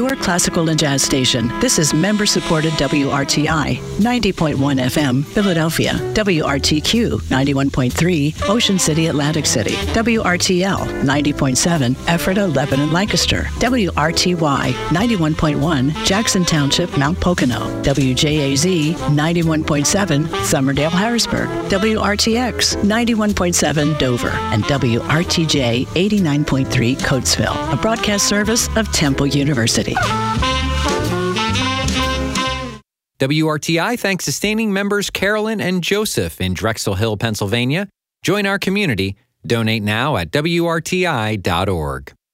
your classical and jazz station. This is member-supported WRTI, 90.1 FM, Philadelphia, WRTQ, 91.3, Ocean City, Atlantic City, WRTL, 90.7, Ephrata, Lebanon, Lancaster, WRTY, 91.1, Jackson Township, Mount Pocono, WJAZ, 91.7, Summerdale, Harrisburg, WRTX, 91.7, Dover, and WRTJ, 89.3, Coatesville, a broadcast service of Temple University. WRTI thanks sustaining members Carolyn and Joseph in Drexel Hill, Pennsylvania. Join our community. Donate now at WRTI.org.